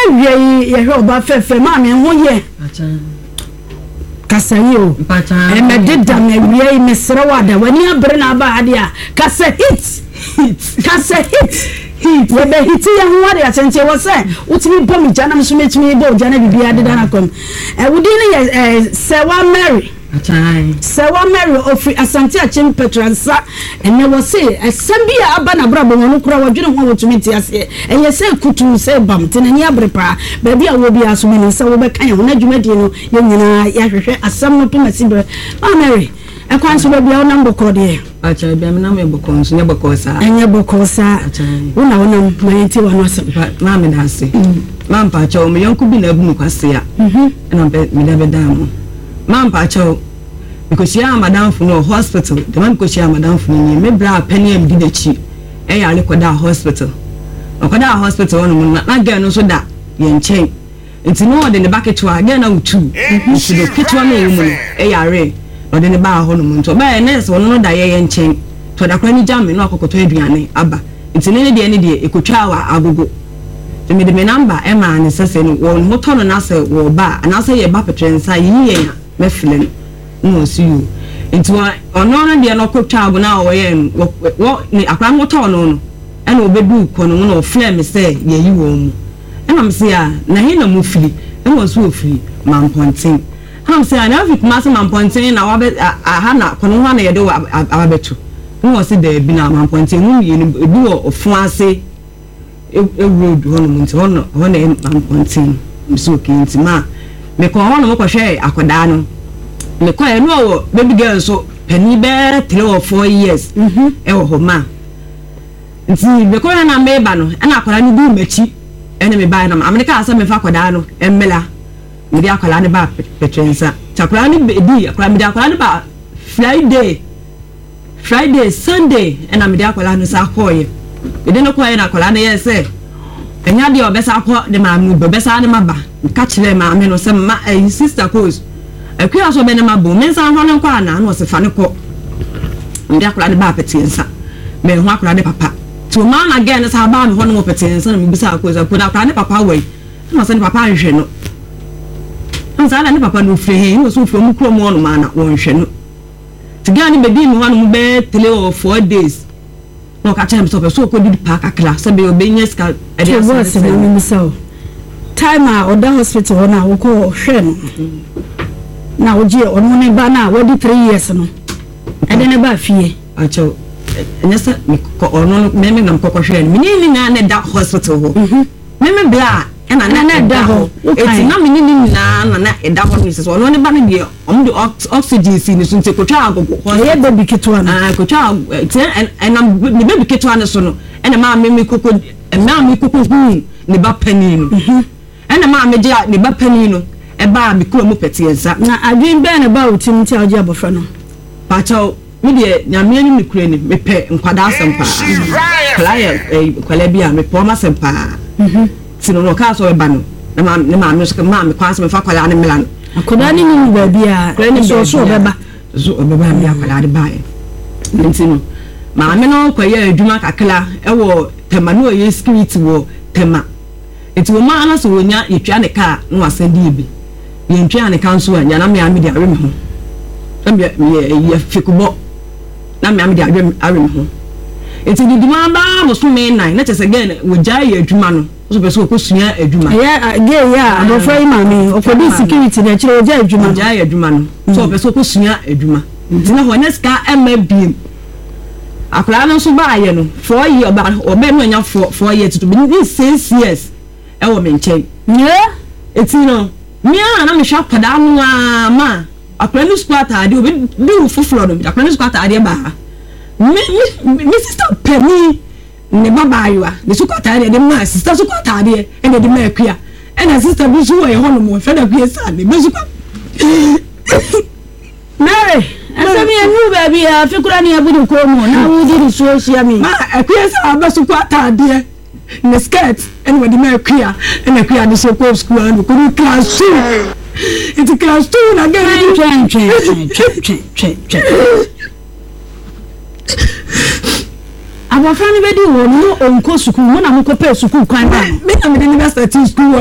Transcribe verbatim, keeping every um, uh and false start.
wie ye hwe oba fefe ma me ho ye acha kasayi o e me deda me wie me sere wada wani abre na ba ade a kasa hit hit kasa hit hit we be hit ya ho ade achenche wo se utimi bom jana me so metimi bo jana bibia de dana kom e wudi ne ye Sewa Mary achai Sewa Mary ofi Asante Achim Petransa ene wo se esambia aba na brabo wono kura wadwene ho wotumi ti ase enye se kutu se bam tenani abrepa ba bia wo bia so meni se wo be kan ho na dwumadi no ye nyina ya hwehwe asam no to masibre ma Mary e kwan so bia wo nam bokọ de achai bia me nam e bokọ nso ne bokọ sa enye bokọ sa achai wona wona mayenti wono asem ma me da se ma mpa cha o me yonku bi na abu mu kwase ya mhm na me da be da mu man pa cho because ya madam fu no hospital the man because ya madam fu ni me bra penny am di dachi e ya le koda hospital okoda hospital won na girl no so da ye nchen nti no de ne bucket wa girl na utu nti do kitwa na emu e ya re o de ne ba ho no nto ba nurse won no da ye ye nchen to da kwa ni jam no akokoto aduane aba nti ne de ne de ekotwa wa agogo to me de me number e ma ne sese no won moto no na se wo ba na se ye ba petrensa yi ye me feeling no see you into ono na de no kwotwa ago na wo ye wo ni akwa moto no no e na obedu ko no no flame say ye yi wo mu e na me say a na he na mu fili e wo so ofili man pontin ham say na fi kuma se man pontin na wa be aha na ko no ha na ye de ababetu no wo se de bi na man pontin mu ye ni ebi wo ofun ase e road hono mu nti hono hono e man pontin so kinti ma me ko hono mo ko hwe akoda no me ko e no baby girl so pani be three or four years mhm e wo ho ma nti me ko na me ba no e na akoda ni du machi e na me ba na america asa me fa akoda no e mela me di akoda ne ba petrensa takoda ni di akoda me di akoda ne ba Friday Friday Sunday e na me di akoda no sa koye e de no koye na akoda ne ye se enya de obesa akọ de ma mu obesa ne maba ka kire ma me no se ma eh, sister cause akua so be ne mabo me san ho ne kwa na no se fa ne ko ndi akura ne ba petensa me ho akura ne papa to ma na again sa ba me ho ne petensa na me bisa cause akura akura ne papa wai na se ne papa nhwe no nsa na ne papa no fre he no so fre mu kro mu no ma na won hwe no tiga ne be di me ho no be three or four days no ka chem so pe so ko di park akla se be obenye ska e dey say me so time a oda hospital na wo ko hwe no na wo je onu ne ba na wo di three years no e de ne ba fie acho nyesa me ko onu me me nam ko ko hwe me ni na na da hospital ho me me bla e na na da ho eti na me ni ni na na na e da ho ni so onu ne ba ne de om de oxygen si ni so nte ko twa agogo ho ye baby kitwa na ah ko twa en nam ni baby kitwa ne so no e na ma me me koko e ma me koko hu ne ba pani no e na ma me je ne ba pani no e ba me kuro mu petiensa na adwin be ne ba otim ti aje abofra no pa chaw me de nyame ani me kure ni me pe nkwada asempa klaya kwala bia me po ma sempa mhm sino no ka so e ba no na ma ne ma me so ma me kwa so me fa kwala ne mela no akoda ni ni ba bia so so be ba so be ba bia kwala de ba e ntino ma me no kwaye adwuma kakla e wo tema no ye spirit wo tema eti wo ma na so wonya yetwa ne ka no wasandi bi ye ntwa ne ka nso anya na me ame de awe me ho na me ye fikubo na me ame de awe awe me ho eti di dima ba mo so me nine na chese again wo jai ye adwuma no so be so ko sunya adwuma ya ge ya abofra yi ma me okodi security na chire wo jai adwuma wo jai adwuma no so be so ko sunya adwuma ntina ho ne ska ema bi akura no so ba ye no four years oba oba no nya four years to be six years e wo me nche yeah eti no mi a na me hwa kwada no a ma akura no squat ade obi du fufuro no akura no squat ade ba mi mi sister penny ne baba ayo a ne squat ade de ma sister squat ade e de ma akua e na sister bi so ye hono mo fe da kua sa ne be squat Mary asa mi enu baby a fikura ni abudu ko mo na wo di so sia mi ma akua sa ba squat ade ne skirt anybody me akua and akua de so ko school and ko class two it's class two na get train train train train train abofra ni be di wo no onko school mo na mo ko pe school kwan ba me na me de university school